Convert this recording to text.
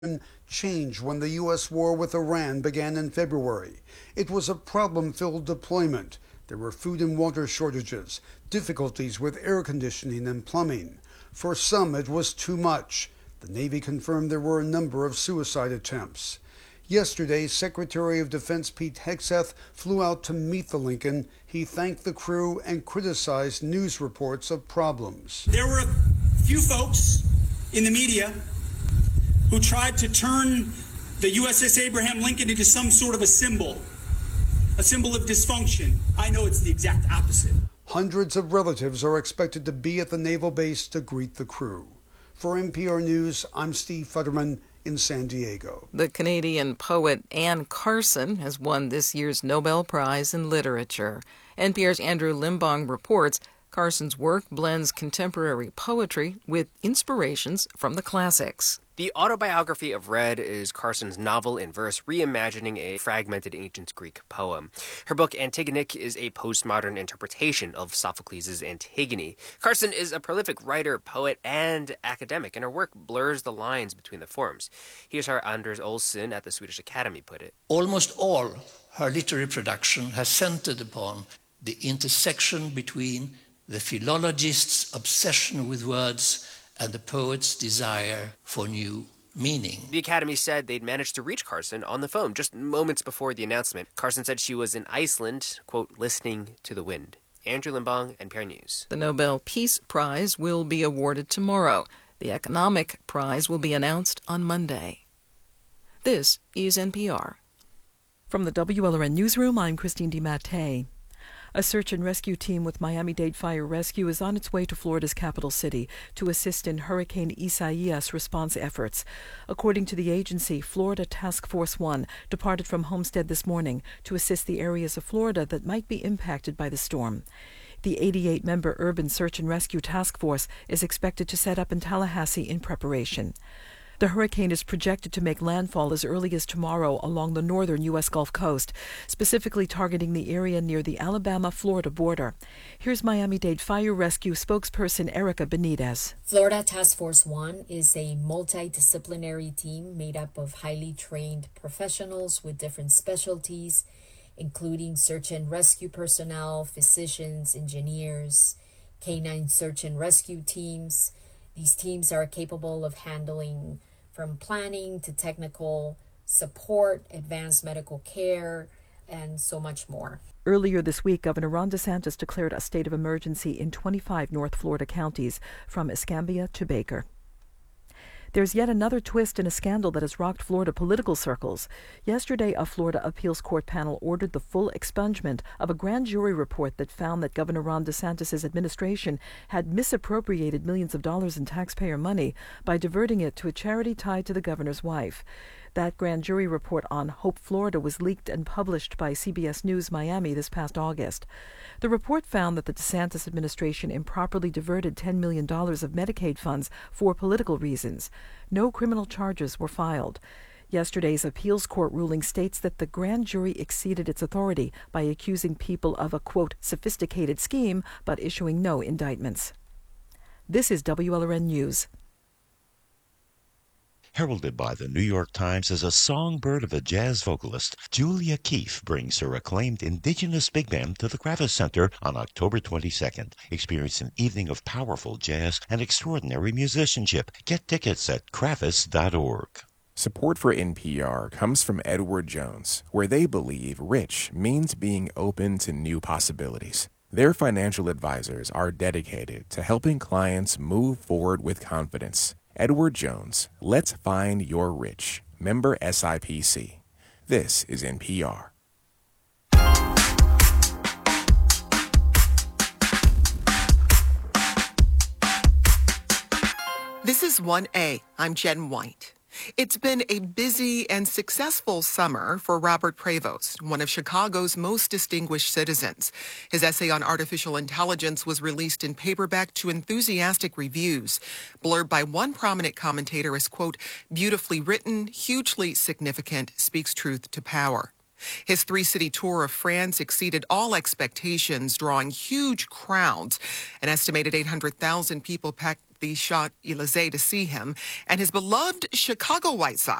changed when the U.S. war with Iran began in February. It was a problem-filled deployment. There were food and water shortages, difficulties with air conditioning and plumbing. For some, it was too much. The Navy confirmed there were a number of suicide attempts. Yesterday, Secretary of Defense Pete Hegseth flew out to meet the Lincoln. He thanked the crew and criticized news reports of problems. There were a few folks in the media who tried to turn the USS Abraham Lincoln into some sort of a symbol of dysfunction. I know it's the exact opposite. Hundreds of relatives are expected to be at the naval base to greet the crew. For NPR News, I'm Steve Futterman in San Diego. The Canadian poet Anne Carson has won this year's Nobel Prize in Literature. NPR's Andrew Limbong reports Carson's work blends contemporary poetry with inspirations from the classics. The autobiography of Red is Carson's novel in verse reimagining a fragmented ancient Greek poem. Her book Antigonic is a postmodern interpretation of Sophocles' Antigone. Carson is a prolific writer, poet, and academic, and her work blurs the lines between the forms. Here's how Anders Olsson at the Swedish Academy put it. Almost all her literary production has centered upon the intersection between the philologist's obsession with words and the poet's desire for new meaning. The Academy said they'd managed to reach Carson on the phone just moments before the announcement. Carson said she was in Iceland, quote, listening to the wind. Andrew Limbong, NPR News. The Nobel Peace Prize will be awarded tomorrow. The Economic Prize will be announced on Monday. This is NPR. From the WLRN Newsroom, I'm Christine DiMattei. A search and rescue team with Miami-Dade Fire Rescue is on its way to Florida's capital city to assist in Hurricane Isaias response efforts. According to the agency, Florida Task Force 1 departed from Homestead this morning to assist the areas of Florida that might be impacted by the storm. The 88-member Urban Search and Rescue Task Force is expected to set up in Tallahassee in preparation. The hurricane is projected to make landfall as early as tomorrow along the northern U.S. Gulf Coast, specifically targeting the area near the Alabama-Florida border. Here's Miami-Dade Fire Rescue spokesperson Erica Benitez. Florida Task Force 1 is a multidisciplinary team made up of highly trained professionals with different specialties, including search and rescue personnel, physicians, engineers, canine search and rescue teams. These teams are capable of handling from planning to technical support, advanced medical care, and so much more. Earlier this week, Governor Ron DeSantis declared a state of emergency in 25 North Florida counties, from Escambia to Baker. There's yet another twist in a scandal that has rocked Florida political circles. Yesterday, a Florida appeals court panel ordered the full expungement of a grand jury report that found that Governor Ron DeSantis' administration had misappropriated millions of dollars in taxpayer money by diverting it to a charity tied to the governor's wife. That grand jury report on Hope Florida was leaked and published by CBS News Miami this past August. The report found that the DeSantis administration improperly diverted $10 million of Medicaid funds for political reasons. No criminal charges were filed. Yesterday's appeals court ruling states that the grand jury exceeded its authority by accusing people of a, quote, sophisticated scheme, but issuing no indictments. This is WLRN News. Heralded by the New York Times as a songbird of a jazz vocalist, Julia Keefe brings her acclaimed indigenous big band to the Kravis Center on October 22nd. Experience an evening of powerful jazz and extraordinary musicianship. Get tickets at kravis.org. Support for NPR comes from Edward Jones, where they believe rich means being open to new possibilities. Their financial advisors are dedicated to helping clients move forward with confidence. Edward Jones, let's find your rich. Member SIPC. This is NPR. This is 1A. I'm Jen White. It's been a busy and successful summer for Robert Prevost, one of Chicago's most distinguished citizens. His essay on artificial intelligence was released in paperback to enthusiastic reviews, blurred by one prominent commentator as, quote, beautifully written, hugely significant, speaks truth to power. His three-city tour of France exceeded all expectations, drawing huge crowds. An estimated 800,000 people packed the Champs-Élysées to see him, and his beloved Chicago White Sox